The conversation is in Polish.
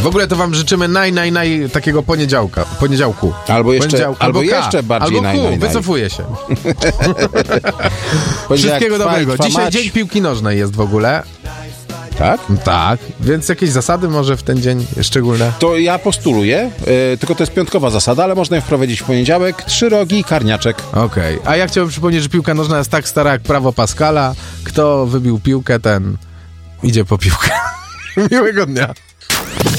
W ogóle to wam życzymy takiego poniedziałku. Albo jeszcze bardziej wycofuję się. Wszystkiego dobrego. Dzisiaj dzień piłki nożnej jest w ogóle. Tak? Tak, więc jakieś zasady może w ten dzień szczególne? To ja postuluję, tylko to jest piątkowa zasada, ale można ją wprowadzić w poniedziałek. 3 rogi i karniaczek. Okej. A ja chciałbym przypomnieć, że piłka nożna jest tak stara jak prawo Pascala. Kto wybił piłkę, ten idzie po piłkę. Miłego dnia.